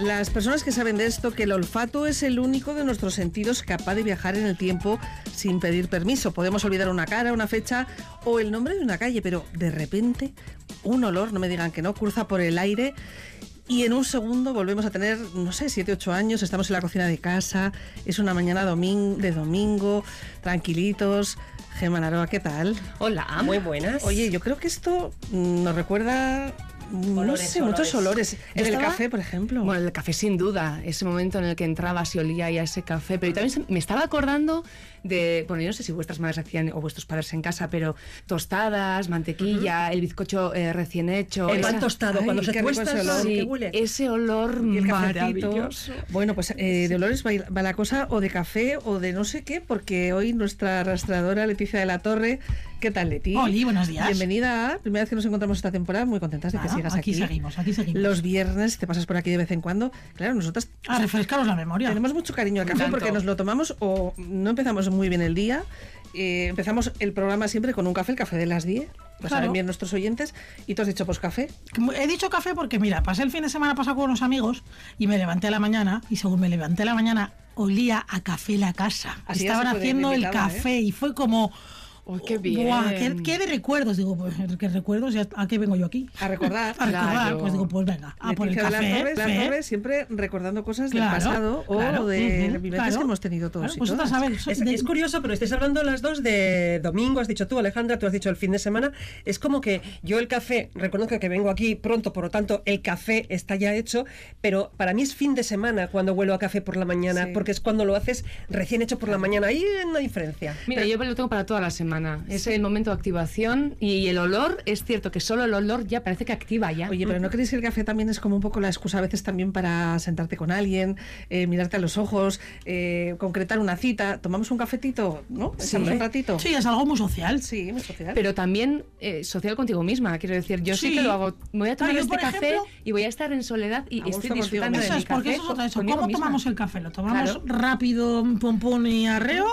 las personas que saben de esto, que el olfato es el único de nuestros sentidos capaz de viajar en el tiempo sin pedir permiso. Podemos olvidar una cara, una fecha o el nombre de una calle, pero de repente un olor, no me digan que no, cruza por el aire y en un segundo volvemos a tener, no sé, 7, 8 años, estamos en la cocina de casa, es una mañana de domingo, tranquilitos. Gemma Naroa, ¿qué tal? Hola, muy buenas. Oye, yo creo que esto nos recuerda... muchos olores. ¿El café, por ejemplo? Bueno, el café sin duda. Ese momento en el que entrabas y olía ya ese café. Pero también me estaba acordando de... Bueno, yo no sé si vuestras madres hacían, o vuestros padres en casa, pero tostadas, mantequilla, el bizcocho recién hecho. El pan tostado, cuando se cuesta ese olor. Sí, ese olor maravilloso. Bueno, pues de olores va la cosa, o de café, o de no sé qué, porque hoy nuestra rastreadora Leticia de la Torre... ¿Qué tal, Leti? Hola, buenos días. Bienvenida. Primera vez que nos encontramos esta temporada, muy contentas de que sigas aquí. Aquí seguimos. Los viernes te pasas por aquí de vez en cuando. Claro, nosotras... A refrescaros la memoria. Tenemos mucho cariño al café porque nos lo tomamos o no empezamos muy bien el día. Empezamos el programa siempre con un café, el café de las 10. Lo saben bien nuestros oyentes. ¿Y tú has dicho café? He dicho café porque, mira, pasé el fin de semana pasado con unos amigos y me levanté a la mañana y según me levanté a la mañana olía a café la casa. Así estaban haciendo el café y fue como... ¡Oh, qué bien! ¡Buah! ¿Qué de recuerdos? Digo, pues, ¿qué recuerdos? ¿A qué vengo yo aquí? A recordar. A recordar. Claro. Pues digo, pues venga, a por el Leticia café. de la Torre siempre recordando cosas del pasado o de vivencias que hemos tenido todos. Pues otra sabes. Es curioso, pero estáis hablando las dos de domingo, has dicho tú, Alejandra, tú has dicho el fin de semana. Es como que yo el café, reconozco que vengo aquí pronto, por lo tanto el café está ya hecho, pero para mí es fin de semana cuando huelo a café por la mañana, porque es cuando lo haces recién hecho por la mañana. Ahí hay una diferencia. Mira, yo lo tengo para toda la semana. Es el momento de activación y el olor, es cierto que solo el olor ya parece que activa ya. Oye, pero ¿no creéis que el café también es como un poco la excusa a veces también para sentarte con alguien, mirarte a los ojos, concretar una cita? ¿Tomamos un cafetito, no? Sí. ¿Echamos un ratito? Sí, es algo muy social. Sí, muy social. Pero también social contigo misma, quiero decir, yo sí que lo hago. Me voy a tomar este café y voy a estar en soledad y estoy disfrutando de mi café. Eso es porque eso es otra cosa. ¿Cómo tomamos el café? ¿Lo tomamos Claro. rápido, pum pum y arreo?